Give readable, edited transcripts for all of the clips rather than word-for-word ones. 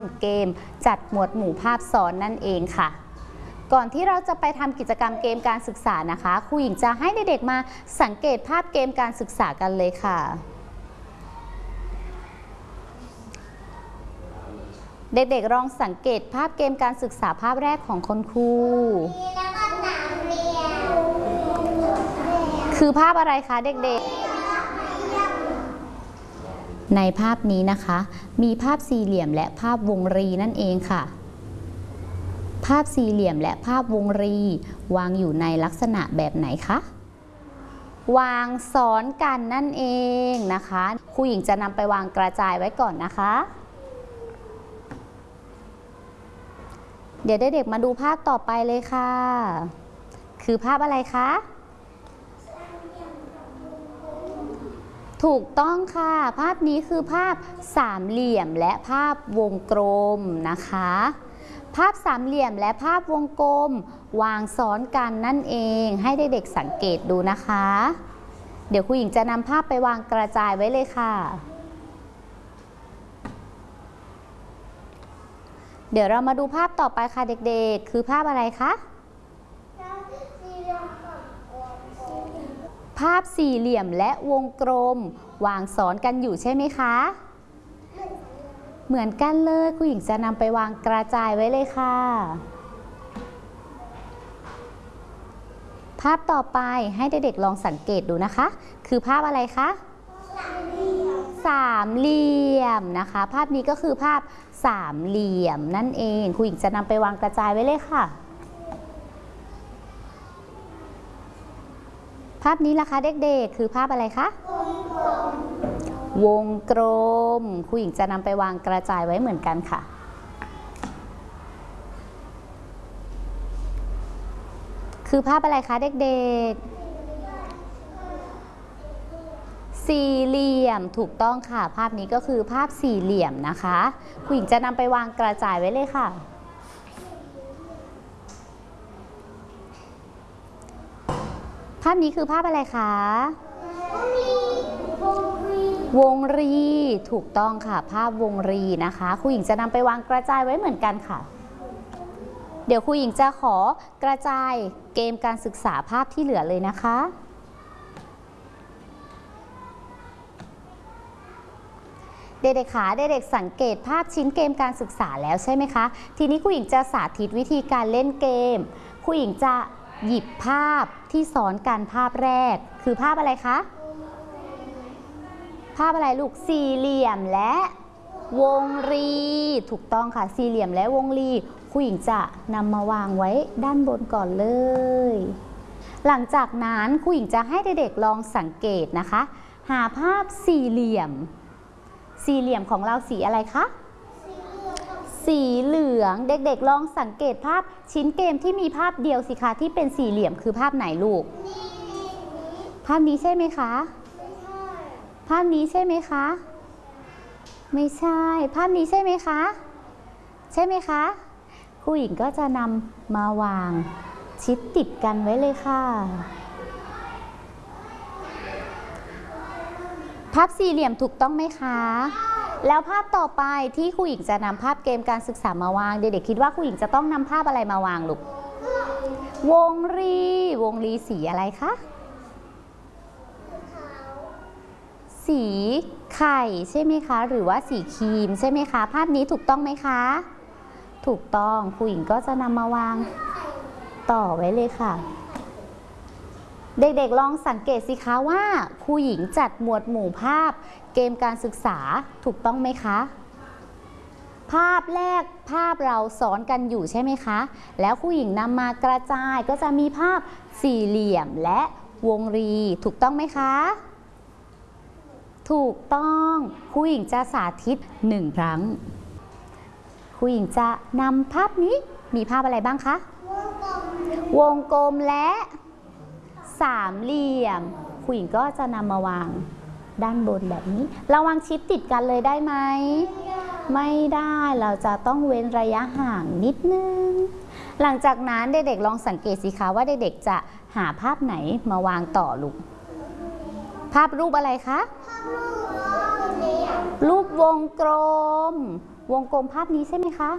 เกมจัดหมวดหมู่ภาพซ้อนนั่นเองค่ะก่อนที่เราจะไปทำกิจกรรมเกมการศึกษานะคะครูหญิงจะให้เด็กๆมาสังเกตภาพเกมการศึกษากันเลยค่ะเด็กๆลองสังเกตภาพเกมการศึกษาภาพแรกของคุณครูคือภาพอะไรคะเด็กๆในภาพนี้นะคะมีภาพสี่เหลี่ยมและภาพวงรีนั่นเองค่ะภาพสี่เหลี่ยมและภาพวงรีวางอยู่ในลักษณะแบบไหนคะวางซ้อนกันนั่นเองนะคะครูหญิงจะนำไปวางกระจายไว้ก่อนนะคะเดี๋ยวเด็กๆมาดูภาพต่อไปเลยค่ะคือภาพอะไรคะถูกต้องค่ะภาพนี้คือภาพสามเหลี่ยมและภาพวงกลมนะคะภาพสามเหลี่ยมและภาพวงกลมวางซ้อนกันนั่นเองให้เด็กๆสังเกตดูนะคะเดี๋ยวครูหญิงจะนำภาพไปวางกระจายไว้เลยค่ะเดี๋ยวเรามาดูภาพต่อไปค่ะเด็กๆคือภาพอะไรคะภาพสี่เหลี่ยมและวงกลมวางซ้อนกันอยู่ใช่ไหมคะเหมือนกันเลยครูหญิงจะนำไปวางกระจายไว้เลยค่ะภาพต่อไปให้เด็กๆลองสังเกตดูนะคะคือภาพอะไรคะสามเหลี่ยมนะคะภาพนี้ก็คือภาพสามเหลี่ยมนั่นเองครูหญิงจะนำไปวางกระจายไว้เลยค่ะภาพนี้ล่ะคะเด็กๆคือภาพอะไรคะวงกลมครูหญิงจะนำไปวางกระจายไว้เหมือนกันค่ะคือภาพอะไรคะเด็กๆสี่เหลี่ยมถูกต้องค่ะภาพนี้ก็คือภาพสี่เหลี่ยมนะคะครูหญิงจะนำไปวางกระจายไว้เลยค่ะภาพนี้คือภาพอะไรคะวงรีถูกต้องค่ะภาพวงรีนะคะครูหญิงจะนำไปวางกระจายไว้เหมือนกันค่ะเดี๋ยวครูหญิงจะขอกระจายเกมการศึกษาภาพที่เหลือเลยนะคะเด็กๆค่ะเด็กๆสังเกตภาพชิ้นเกมการศึกษาแล้วใช่ไหมคะทีนี้ครูหญิงจะสาธิตวิธีการเล่นเกมครูหญิงจะหยิบภาพที่ซ้อนกันภาพแรกคือภาพอะไรคะภาพอะไรลูกสี่เหลี่ยมและวงรีถูกต้องค่ะสี่เหลี่ยมและวงรีครูหญิงจะนำมาวางไว้ด้านบนก่อนเลยหลังจากนั้นครูหญิงจะให้เด็กๆลองสังเกตนะคะหาภาพสี่เหลี่ยมสี่เหลี่ยมของเราสีอะไรคะสีเหลืองเด็กๆลองสังเกตภาพชิ้นเกมที่มีภาพเดียวสิคะที่เป็นสี่เหลี่ยมคือภาพไหนลูกภาพนี้ใช่ไหมคะภาพนี้ใช่ไหมคะไม่ใช่ภาพนี้ใช่ไหมคะใช่ไหมคะครูหญิงก็จะนำมาวางชิดติดกันไว้เลยค่ะภาพสี่เหลี่ยมถูกต้องไหมคะแล้วภาพต่อไปที่ครูหญิงจะนำภาพเกมการศึกษามาวางเด็กๆคิดว่าครูหญิงจะต้องนำภาพอะไรมาวางลูกวงรีสีอะไรคะสีไข่ใช่ไหมคะหรือว่าสีครีมใช่ไหมคะภาพนี้ถูกต้องไหมคะถูกต้องครูหญิงก็จะนำมาวางต่อไว้เลยค่ะเด็กๆลองสังเกตสิคะว่าครูหญิงจัดหมวดหมู่ภาพเกมการศึกษาถูกต้องไหมคะภาพแรกภาพเราซ้อนกันอยู่ใช่ไหมคะแล้วครูหญิงนำมากระจายก็จะมีภาพสี่เหลี่ยมและวงรีถูกต้องไหมคะถูกต้องครูหญิงจะสาธิต1 ครั้งครูหญิงจะนำภาพนี้มีภาพอะไรบ้างคะวงกลมและสามเหลี่ยมครูหญิงก็จะนำมาวางด้านบนแบบนี้เราวางชิดติดกันเลยได้ไหมไม่ได้เราจะต้องเว้นระยะห่างนิดนึงหลังจากนั้นเด็กๆลองสังเกตสิคะว่าเด็กๆจะหาภาพไหนมาวางต่อลูกภาพรูปอะไรคะรูปวงกลมวงกลมภาพนี้ใช่ไหมคะ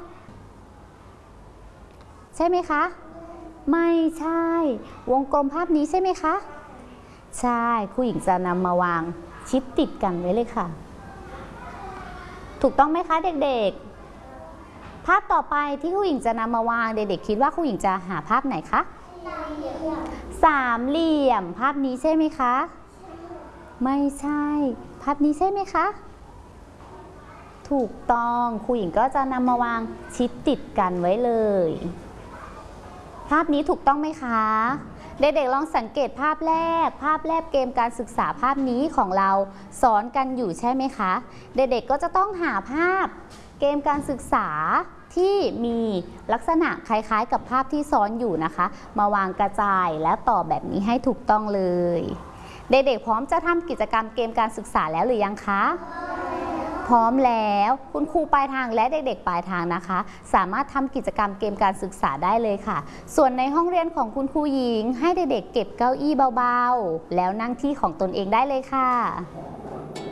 ใช่ไหมคะไม่ใช่วงกลมภาพนี้ใช่ไหมคะใช่ครูหญิงจะนำมาวางชิดติดกันไว้เลยค่ะถูกต้องไหมคะเด็กๆภาพต่อไปที่ครูหญิงจะนำมาวางเด็กๆคิดว่าครูหญิงจะหาภาพไหนคะสามเหลี่ยมภาพนี้ใช่ไหมคะไม่ใช่ภาพนี้ใช่ไหมคะถูกต้องครูหญิงก็จะนำมาวางชิดติดกันไว้เลยภาพนี้ถูกต้องไหมคะเด็กๆลองสังเกตภาพแรกเกมการศึกษาภาพนี้ของเราสอนกันอยู่ใช่ไหมคะเด็กๆก็จะต้องหาภาพเกมการศึกษาที่มีลักษณะคล้ายๆกับภาพที่ซ้อนอยู่นะคะมาวางกระจายและต่อแบบนี้ให้ถูกต้องเลยเด็กๆพร้อมจะทำกิจกรรมเกมการศึกษาแล้วหรือยังคะพร้อมแล้วคุณครูปลายทางและเด็กๆปลายทางนะคะสามารถทำกิจกรรมเกมการศึกษาได้เลยค่ะส่วนในห้องเรียนของคุณครูหญิงให้เด็กๆเก็บเก้าอี้เบาๆแล้วนั่งที่ของตนเองได้เลยค่ะ